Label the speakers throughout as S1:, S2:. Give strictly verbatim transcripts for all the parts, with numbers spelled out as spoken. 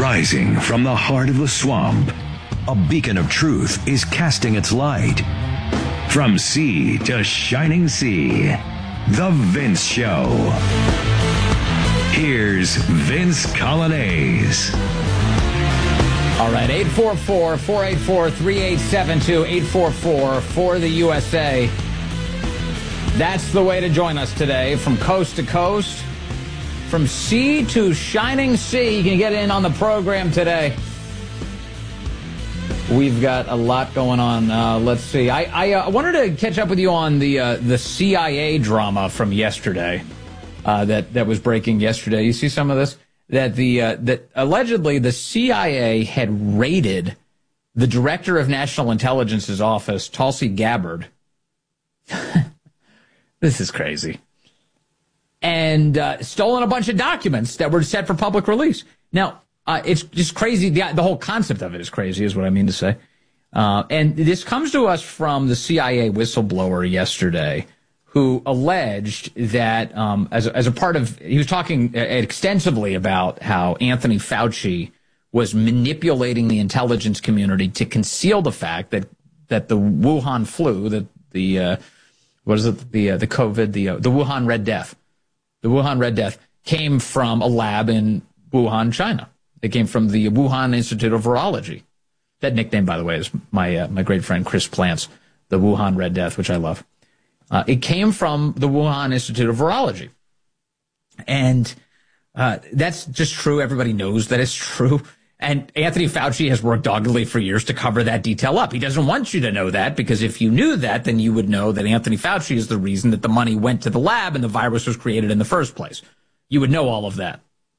S1: Rising from the heart of the swamp, a beacon of truth is casting its light. From sea to shining sea, The Vince Show. Here's Vince Coglianese.
S2: All right, eight four four, four eight four, three eight seven two, eight four four for the U S A. That's the way to join us today, from coast to coast, from sea to shining sea. You can get in on the program today. We've got a lot going on. Uh, let's see. I, I uh, wanted to catch up with you on the uh, the C I A drama from yesterday uh, that that was breaking yesterday. You see some of this? That the uh, that allegedly the C I A had raided the director of National Intelligence's office, Tulsi Gabbard. This is crazy. And uh, stolen a bunch of documents that were set for public release. Now, uh, it's just crazy. The, the whole concept of it is crazy, is what I mean to say. Uh, and this comes to us from the C I A whistleblower yesterday, who alleged that um, as, a, as a part of, he was talking extensively about how Anthony Fauci was manipulating the intelligence community to conceal the fact that, that the Wuhan flu, that the, uh, what is it, the, uh, the COVID, the, uh, the Wuhan Red Death, the Wuhan Red Death came from a lab in Wuhan, China. It came from the Wuhan Institute of Virology. That nickname, by the way, is my, uh, my great friend Chris Plant's, the Wuhan Red Death, which I love. Uh, it came from the Wuhan Institute of Virology. And uh, that's just true. Everybody knows that it's true. And Anthony Fauci has worked doggedly for years to cover that detail up. He doesn't want you to know that, because if you knew that, then you would know that Anthony Fauci is the reason that the money went to the lab and the virus was created in the first place. You would know all of that.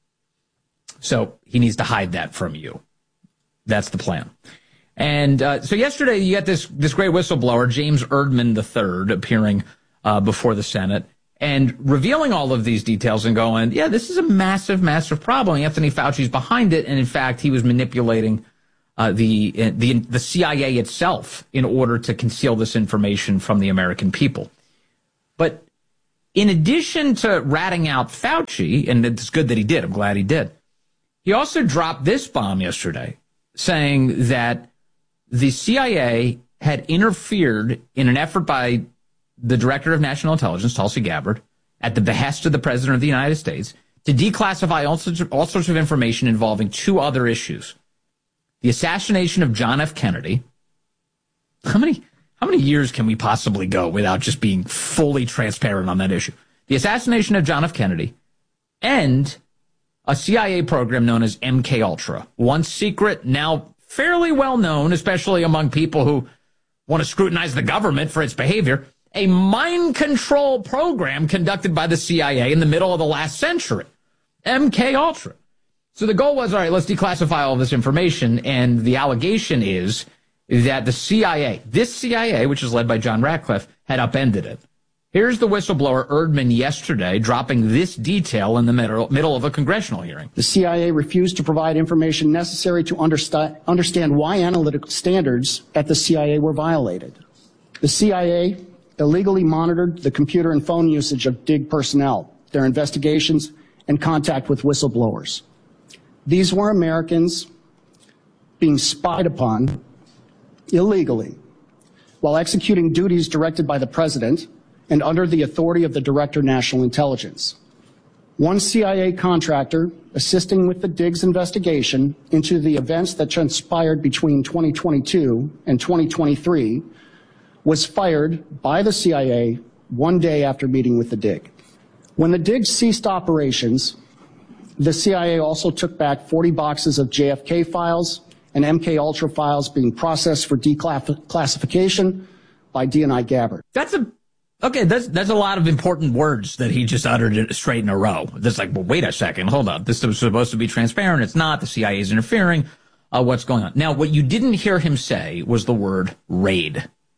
S2: So he needs to hide that from you. That's the plan. And uh, so yesterday you got this this great whistleblower, James Erdman the third, appearing uh, before the Senate and revealing all of these details and going, yeah, this is a massive, massive problem. Anthony Fauci's behind it. And in fact, he was manipulating uh, the, the, the C I A itself in order to conceal this information from the American people. But in addition to ratting out Fauci, and it's good that he did, I'm glad he did, he also dropped this bomb yesterday, saying that the C I A had interfered in an effort by the Director of National Intelligence, Tulsi Gabbard, at the behest of the President of the United States, to declassify all sorts of, all sorts of information involving two other issues. The assassination of John F. Kennedy. How many, how many years can we possibly go without just being fully transparent on that issue? The assassination of John F. Kennedy and a C I A program known as M K Ultra. Once secret, now fairly well known, especially among people who want to scrutinize the government for its behavior. A mind control program conducted by the C I A in the middle of the last century. M K Ultra. So the goal was, all right, let's declassify all of this information. And the allegation is that the C I A, this C I A, which is led by John Ratcliffe, had upended it. Here's the whistleblower Erdman yesterday dropping this detail in the middle, middle of a congressional hearing.
S3: The C I A refused to provide information necessary to understand, understand why analytical standards at the C I A were violated. The C I A illegally monitored the computer and phone usage of D I G personnel, their investigations, and contact with whistleblowers. These were Americans being spied upon illegally while executing duties directed by the President and under the authority of the Director of National Intelligence. One C I A contractor assisting with the D I G's investigation into the events that transpired between twenty twenty-two and twenty twenty-three was fired by the C I A one day after meeting with the D I G. When the D I G ceased operations, the C I A also took back forty boxes of J F K files and M K Ultra files being processed for declassification by D N I Gabbard.
S2: That's a Okay, that's that's a lot of important words that he just uttered straight in a row. That's like, well, wait a second, hold on. This was supposed to be transparent. It's not. The C I A is interfering. Uh, what's going on? Now, what you didn't hear him say was the word raid.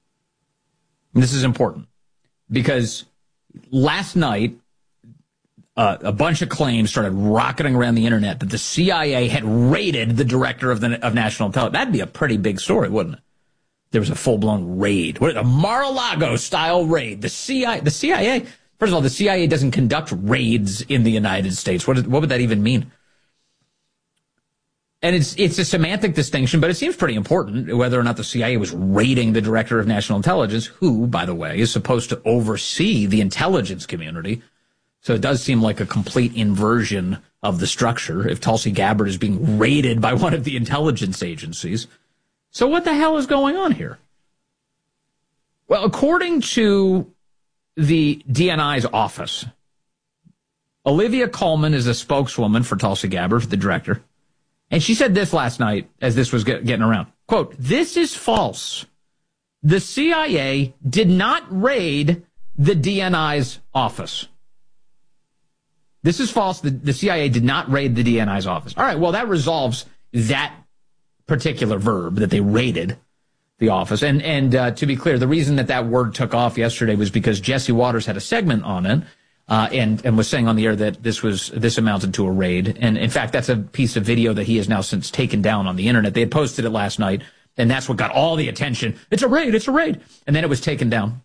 S2: And this is important because last night, uh, a bunch of claims started rocketing around the internet that the C I A had raided the director of the of National Intelligence. That'd be a pretty big story, wouldn't it? There was a full-blown raid. What, a Mar-a-Lago-style raid. The C I A, the C I A, first of all, the C I A doesn't conduct raids in the United States. What, what would that even mean? And it's it's a semantic distinction, but it seems pretty important whether or not the C I A was raiding the director of national intelligence, who, by the way, is supposed to oversee the intelligence community. So it does seem like a complete inversion of the structure if Tulsi Gabbard is being raided by one of the intelligence agencies. So what the hell is going on here? Well, according to the D N I's office, Olivia Coleman is a spokeswoman for Tulsi Gabbard, the director. And she said this last night as this was get, getting around. Quote, "This is false. The C I A did not raid the D N I's office." This is false. The, the C I A did not raid the D N I's office. All right, well, that resolves that particular verb, that they raided the office. And and uh, to be clear, the reason that that word took off yesterday was because Jesse Waters had a segment on it uh, and, and was saying on the air that this was this amounted to a raid. And in fact, that's a piece of video that he has now since taken down on the internet. They had posted it last night, and that's what got all the attention. It's a raid, it's a raid. And then it was taken down.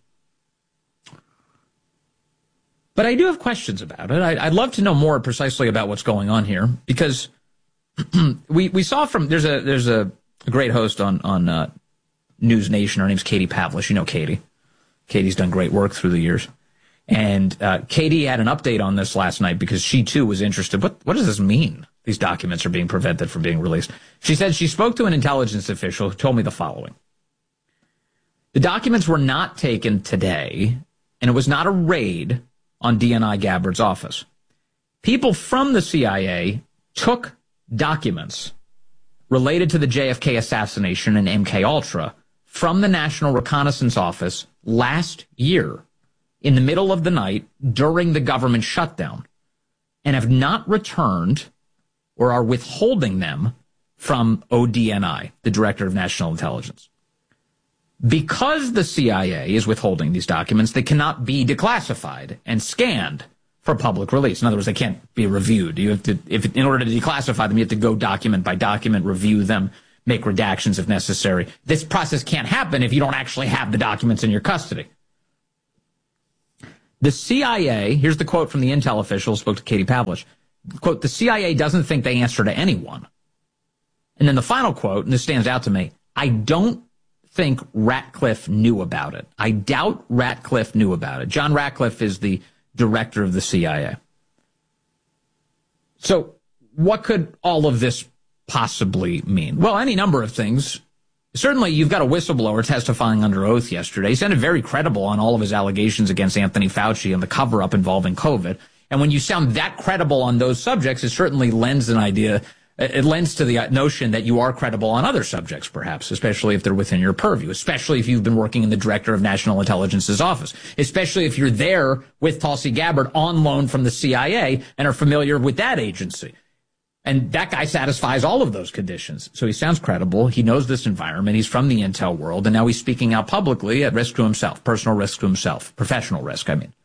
S2: But I do have questions about it. I, I'd love to know more precisely about what's going on here, because we we saw from there's a there's a, a great host on on uh, News Nation. Her name's Katie Pavlich. You know Katie. Katie's done great work through the years, and uh, Katie had an update on this last night because she too was interested. What what does this mean? These documents are being prevented from being released. She said she spoke to an intelligence official who told me the following: the documents were not taken today, and it was not a raid on D N I Gabbard's office. People from the C I A took documents related to the J F K assassination and M K Ultra from the National Reconnaissance Office last year in the middle of the night during the government shutdown, and have not returned or are withholding them from O D N I, the Director of National Intelligence. Because the C I A is withholding these documents, they cannot be declassified and scanned for public release. In other words, they can't be reviewed. You have to, if in order to declassify them, you have to go document by document, review them, make redactions if necessary. This process can't happen if you don't actually have the documents in your custody. The C I A, here's the quote from the intel official who spoke to Katie Pavlich, quote, "The C I A doesn't think they answer to anyone." And then the final quote, and this stands out to me, "I don't think Ratcliffe knew about it. I doubt Ratcliffe knew about it." John Ratcliffe is the director of the C I A. So what could all of this possibly mean? Well, any number of things. Certainly, you've got a whistleblower testifying under oath yesterday. He sounded very credible on all of his allegations against Anthony Fauci and the cover-up involving COVID. And when you sound that credible on those subjects, it certainly lends an idea It lends to the notion that you are credible on other subjects, perhaps, especially if they're within your purview, especially if you've been working in the Director of National Intelligence's office, especially if you're there with Tulsi Gabbard on loan from the C I A and are familiar with that agency. And that guy satisfies all of those conditions. So he sounds credible. He knows this environment. He's from the intel world. And now he's speaking out publicly at risk to himself, personal risk to himself, professional risk, I mean.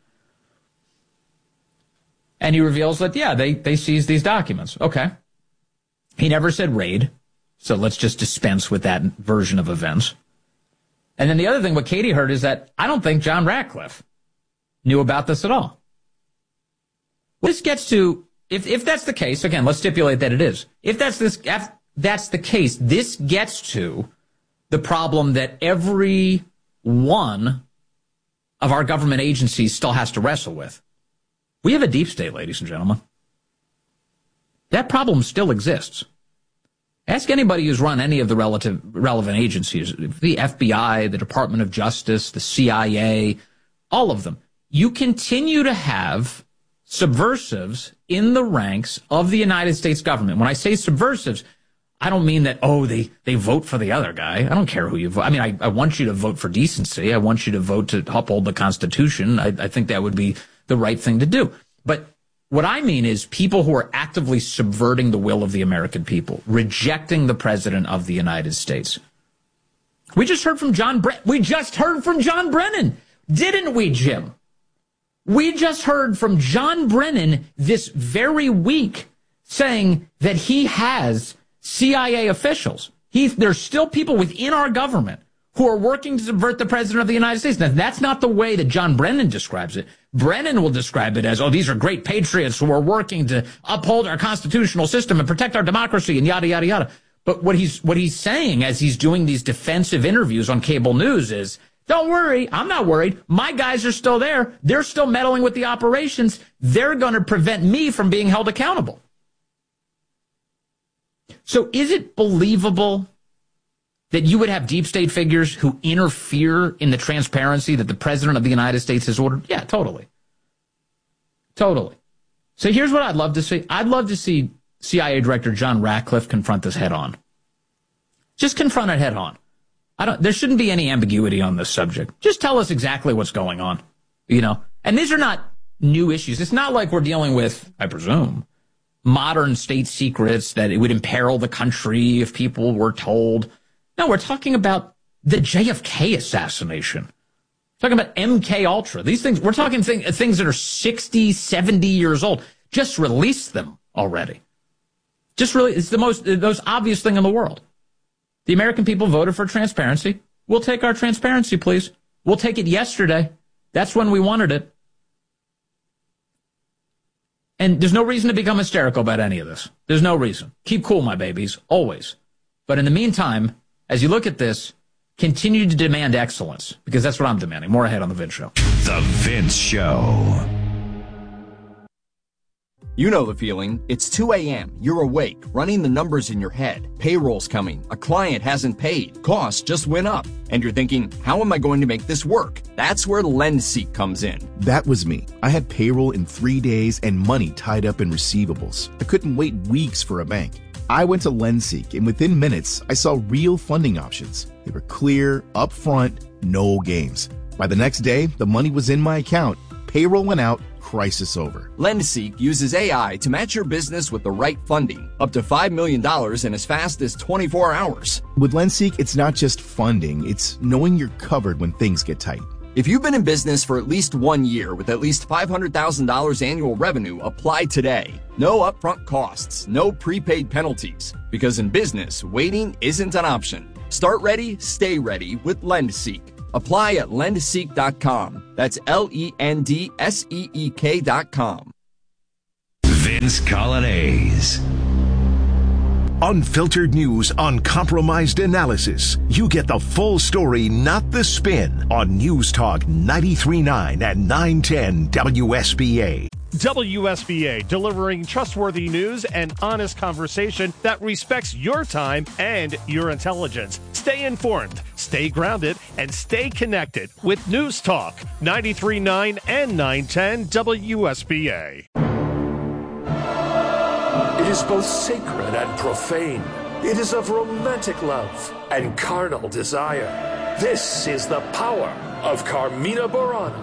S2: And he reveals that, yeah, they, they seized these documents. Okay. He never said raid, so let's just dispense with that version of events. And then the other thing, what Katie heard, is that I don't think John Ratcliffe knew about this at all. This gets to, if if that's the case, again, let's stipulate that it is. If that's this, if that's the case, this gets to the problem that every one of our government agencies still has to wrestle with. We have a deep state, ladies and gentlemen. That problem still exists. Ask anybody who's run any of the relative relevant agencies, the F B I, the Department of Justice, the C I A, all of them. You continue to have subversives in the ranks of the United States government. When I say subversives, I don't mean that, oh, they, they vote for the other guy. I don't care who you vote. I mean, I, I want you to vote for decency. I want you to vote to uphold the Constitution. I, I think that would be the right thing to do. But what I mean is people who are actively subverting the will of the American people, rejecting the president of the United States. We just heard from John Brennan. We just heard from John Brennan, didn't we, Jim? We just heard from John Brennan this very week saying that he has C I A officials. He, there's still people within our government who are working to subvert the president of the United States. Now, that's not the way that John Brennan describes it, Brennan will describe it as, oh, these are great patriots who are working to uphold our constitutional system and protect our democracy and yada, yada, yada. But what he's what he's saying as he's doing these defensive interviews on cable news is, don't worry, I'm not worried. My guys are still there. They're still meddling with the operations. They're going to prevent me from being held accountable. So is it believable that you would have deep state figures who interfere in the transparency that the president of the United States has ordered? Yeah, totally. Totally. So here's what I'd love to see. I'd love to see C I A Director John Ratcliffe confront this head on. Just confront it head on. I don't, there shouldn't be any ambiguity on this subject. Just tell us exactly what's going on, you know? And these are not new issues. It's not like we're dealing with, I presume, modern state secrets that it would imperil the country if people were told. No, we're talking about the J F K assassination. We're talking about M K Ultra. These things, we're talking thing, things that are sixty, seventy years old. Just release them already. Just really, it's the most, the most obvious thing in the world. The American people voted for transparency. We'll take our transparency, please. We'll take it yesterday. That's when we wanted it. And there's no reason to become hysterical about any of this. There's no reason. Keep cool, my babies, always. But in the meantime, as you look at this, continue to demand excellence, because that's what I'm demanding. More ahead on The Vince Show.
S1: The Vince Show.
S4: You know the feeling. It's two a.m. You're awake, running the numbers in your head. Payroll's coming. A client hasn't paid. Costs just went up. And you're thinking, how am I going to make this work? That's where LendSeek comes in.
S5: That was me. I had payroll in three days and money tied up in receivables. I couldn't wait weeks for a bank. I went to LendSeek, and within minutes, I saw real funding options. They were clear, upfront, no games. By the next day, the money was in my account. Payroll went out. Crisis over.
S4: LendSeek uses A I to match your business with the right funding, up to five million dollars in as fast as twenty-four hours.
S5: With LendSeek, it's not just funding, it's knowing you're covered when things get tight.
S4: If you've been in business for at least one year with at least five hundred thousand dollars annual revenue, apply today. No upfront costs, no prepaid penalties, because in business, waiting isn't an option. Start ready, stay ready with LendSeek. Apply at lend seek dot com. That's L E N D S E E K dot com.
S1: Vince Coglianese.
S6: Unfiltered news, uncompromised analysis. You get the full story, not the spin, on News Talk ninety-three point nine and nine ten W S B A.
S7: W S B A, delivering trustworthy news and honest conversation that respects your time and your intelligence. Stay informed, stay grounded, and stay connected with News Talk ninety-three point nine and nine ten W S B A.
S8: It is both sacred and profane. It is of romantic love and carnal desire. This is the power of Carmina Burana.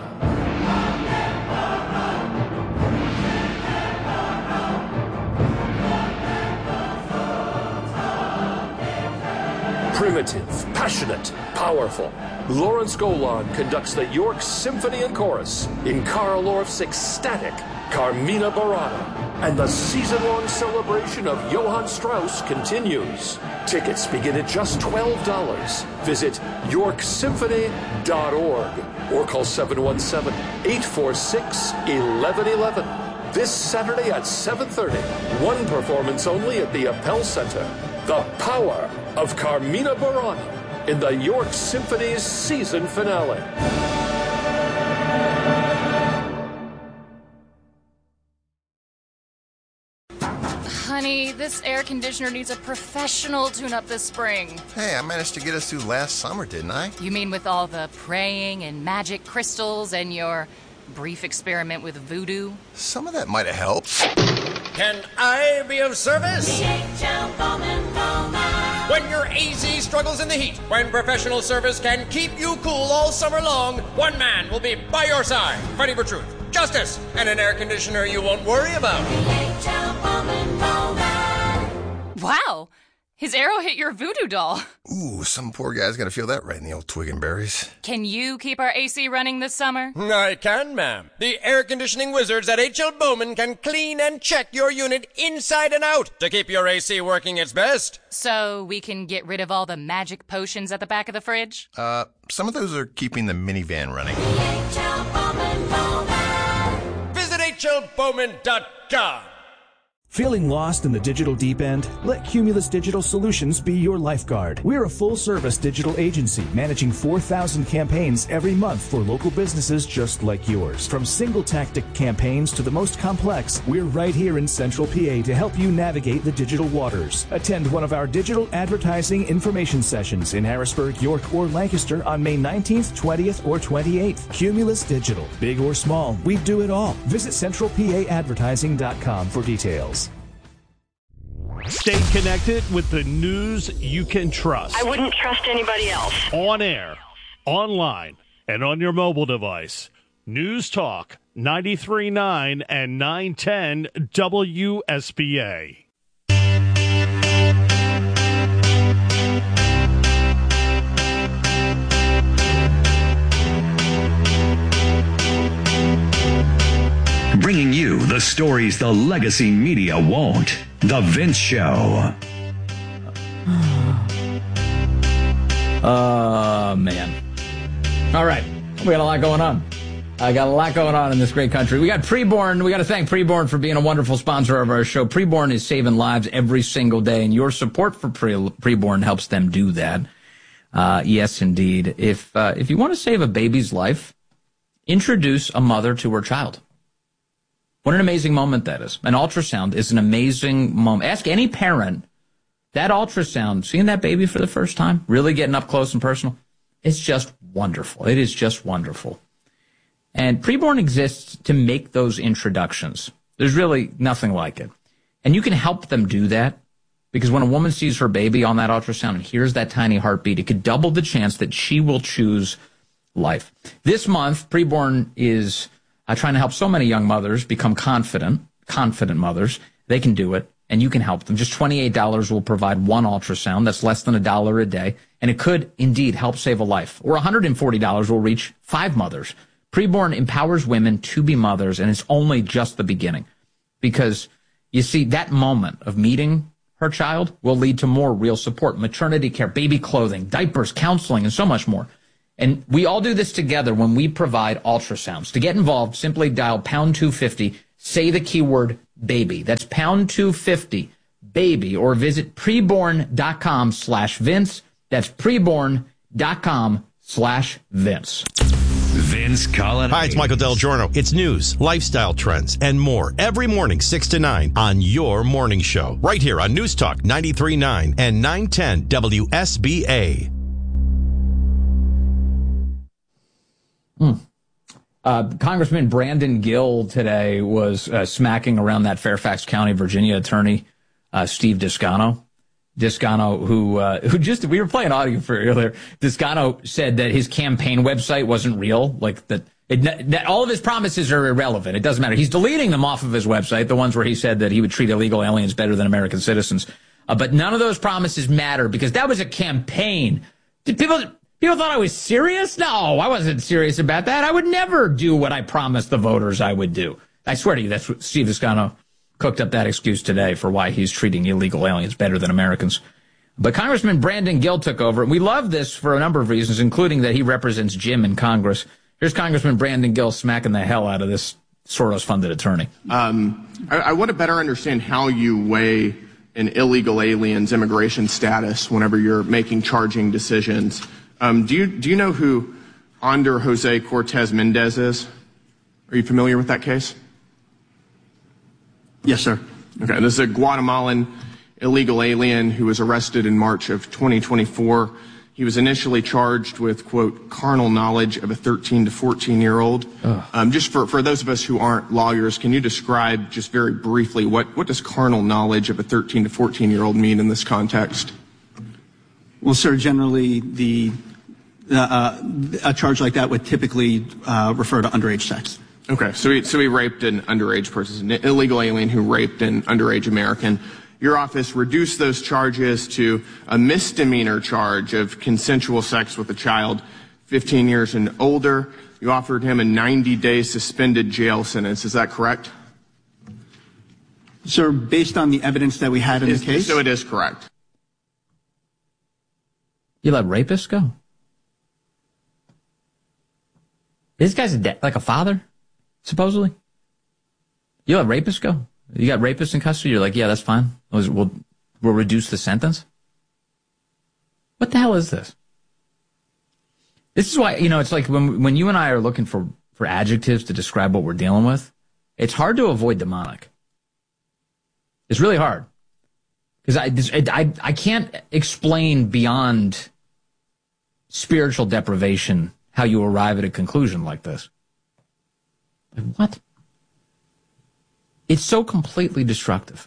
S8: Primitive, passionate, powerful. Lawrence Golan conducts the York Symphony and Chorus in Carl Orff's ecstatic Carmina Burana. And the season-long celebration of Johann Strauss continues. Tickets begin at just twelve dollars. Visit york symphony dot org or call seven one seven, eight four six, one one one one. This Saturday at seven thirty, one performance only at the Appel Center. The power of Carmina Burana in the York Symphony's season finale.
S9: Honey, this air conditioner needs a professional tune-up this spring.
S10: Hey, I managed to get us through last summer, didn't I?
S9: You mean with all the praying and magic crystals and your brief experiment with voodoo?
S10: Some of that might have helped.
S11: Can I be of service?
S12: D H L Bowman Bowman.
S11: When your A Z struggles in the heat, when professional service can keep you cool all summer long, one man will be by your side, fighting for truth, justice, and an air conditioner you won't worry about.
S12: D H L Bowman Bowman.
S9: Wow! His arrow hit your voodoo doll.
S10: Ooh, some poor guy's gonna feel that right in the old twig and berries.
S9: Can you keep our A C running this summer?
S11: I can, ma'am. The air conditioning wizards at H L Bowman can clean and check your unit inside and out to keep your A C working its best.
S9: So we can get rid of all the magic potions at the back of the fridge?
S10: Uh, some of those are keeping the minivan running.
S12: D H L Bowman Bowman.
S11: Rachel Bowman dot com.
S13: Feeling lost in the digital deep end? Let Cumulus Digital Solutions be your lifeguard. We're a full-service digital agency managing four thousand campaigns every month for local businesses just like yours. From single-tactic campaigns to the most complex, we're right here in Central P A to help you navigate the digital waters. Attend one of our digital advertising information sessions in Harrisburg, York, or Lancaster on May nineteenth, twentieth, or twenty-eighth. Cumulus Digital. Big or small, we do it all. Visit central p a advertising dot com for details.
S7: Stay connected with the news you can trust.
S14: I wouldn't trust anybody else.
S7: On air, online, and on your mobile device. News Talk ninety-three point nine and nine ten W S B A.
S1: Bringing you the stories the legacy media won't. The Vince Show.
S2: Oh, man. All right. We got a lot going on. I got a lot going on in this great country. We got Preborn. We got to thank Preborn for being a wonderful sponsor of our show. Preborn is saving lives every single day, and your support for Pre- Preborn helps them do that. Uh, yes, indeed. If, uh, if you want to save a baby's life, introduce a mother to her child. What an amazing moment that is. An ultrasound is an amazing moment. Ask any parent, that ultrasound, seeing that baby for the first time, really getting up close and personal, it's just wonderful. It is just wonderful. And Preborn exists to make those introductions. There's really nothing like it. And you can help them do that because when a woman sees her baby on that ultrasound and hears that tiny heartbeat, it could double the chance that she will choose life. This month, Preborn is uh, trying to help so many young mothers become confident, confident mothers. They can do it, and you can help them. Just twenty-eight dollars will provide one ultrasound. That's less than a dollar a day, and it could indeed help save a life. Or one hundred forty dollars will reach five mothers. Preborn empowers women to be mothers, and it's only just the beginning. Because, you see, that moment of meeting her child will lead to more real support, maternity care, baby clothing, diapers, counseling, and so much more. And we all do this together when we provide ultrasounds. To get involved, simply dial pound two fifty, say the keyword baby. That's pound two fifty, baby, or visit preborn.com slash Vince. That's preborn.com slash Vince.
S1: Vince Colin.
S15: Hi, it's Michael Del Giorno. It's news, lifestyle trends, and more every morning, six to nine on your morning show. Right here on News Talk ninety-three point nine and nine ten W S B A.
S2: Hmm. Uh, Congressman Brandon Gill today was uh, smacking around that Fairfax County, Virginia attorney, uh, Steve Descano. Descano, who uh, who just, we were playing audio for earlier. Descano said that his campaign website wasn't real, like that, it, that all of his promises are irrelevant. It doesn't matter. He's deleting them off of his website, the ones where he said that he would treat illegal aliens better than American citizens. Uh, but none of those promises matter because that was a campaign. Did people people thought I was serious? No, I wasn't serious about that. I would never do what I promised the voters I would do. I swear to you, that's what Steve Descano cooked up that excuse today for why he's treating illegal aliens better than Americans. But Congressman Brandon Gill took over. We love this for a number of reasons, including that he represents Jim in Congress. Here's Congressman Brandon Gill smacking the hell out of this Soros-funded attorney.
S16: Um, I, I want to better understand how you weigh an illegal alien's immigration status whenever you're making charging decisions. Um, do you do you know who Ander Jose Cortez Mendez is? Are you familiar with that case?
S17: Yes, sir.
S16: Okay, this is a Guatemalan illegal alien who was arrested in March of twenty twenty-four. He was initially charged with, quote, carnal knowledge of a thirteen to fourteen-year-old. Um, just for, for those of us who aren't lawyers, can you describe just very briefly what, what does carnal knowledge of a thirteen to fourteen-year-old mean in this context?
S17: Well, sir, generally the uh, uh, a charge like that would typically uh, refer to underage sex.
S16: Okay, so he, so he raped an underage person, an illegal alien who raped an underage American. Your office reduced those charges to a misdemeanor charge of consensual sex with a child fifteen years and older. You offered him a ninety-day suspended jail sentence. Is that correct?
S17: Sir, based on the evidence that we had in
S16: is,
S17: the case?
S16: So it is correct.
S2: You let rapists go? This guy's a de- like a father, supposedly? You let rapists go? You got rapists in custody? You're like, yeah, that's fine. We'll, we'll reduce the sentence? What the hell is this? This is why, you know, it's like when when you and I are looking for, for adjectives to describe what we're dealing with, it's hard to avoid demonic. It's really hard. Because I, this, I, I can't explain beyond spiritual deprivation how you arrive at a conclusion like this. Like, what? It's so completely destructive.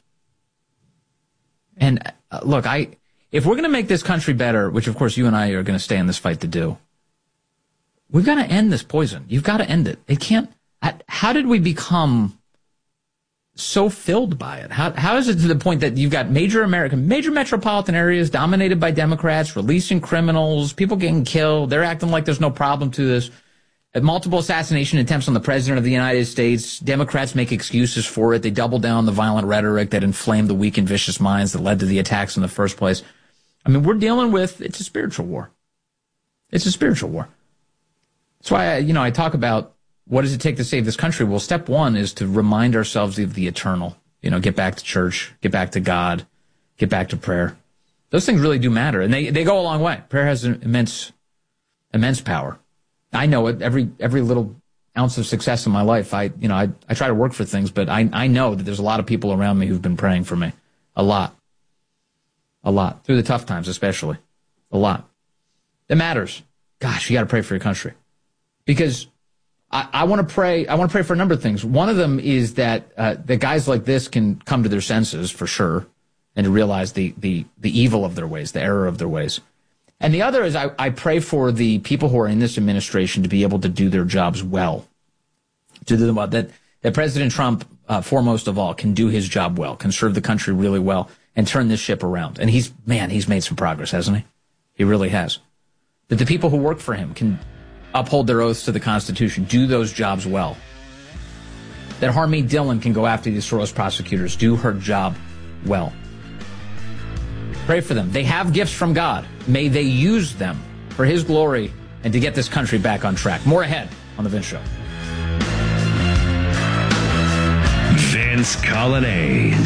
S2: And uh, look, I if we're going to make this country better, which of course you and I are going to stay in this fight to do, we've got to end this poison. You've got to end it. It can't. How did we become so filled by it? How how is it to the point that you've got major American, major metropolitan areas dominated by Democrats, releasing criminals, people getting killed? They're acting like there's no problem to this. At multiple assassination attempts on the president of the United States, Democrats make excuses for it. They double down on the violent rhetoric that inflamed the weak and vicious minds that led to the attacks in the first place. I mean, we're dealing with, it's a spiritual war. It's a spiritual war. That's why, I, you know, I talk about what does it take to save this country? Well, step one is to remind ourselves of the eternal. You know, get back to church, get back to God, get back to prayer. Those things really do matter, and they, they go a long way. Prayer has an immense, immense power. I know it. Every every little ounce of success in my life, I you know I, I try to work for things, but I I know that there's a lot of people around me who've been praying for me, a lot, a lot through the tough times, especially, a lot. It matters. Gosh, you got to pray for your country, because I, I want to pray. I want to pray for a number of things. One of them is that uh, that guys like this can come to their senses for sure, and to realize the the the evil of their ways, the error of their ways. And the other is I, I pray for the people who are in this administration to be able to do their jobs well. To do them well. That, that President Trump, uh, foremost of all, can do his job well, can serve the country really well, and turn this ship around. And he's, man, he's made some progress, hasn't he? He really has. That the people who work for him can uphold their oaths to the Constitution, do those jobs well. That Harmeet Dillon can go after these Soros prosecutors, do her job well. Pray for them. They have gifts from God. May they use them for his glory and to get this country back on track. More ahead on The Vince Show.
S1: Vince Coglianese.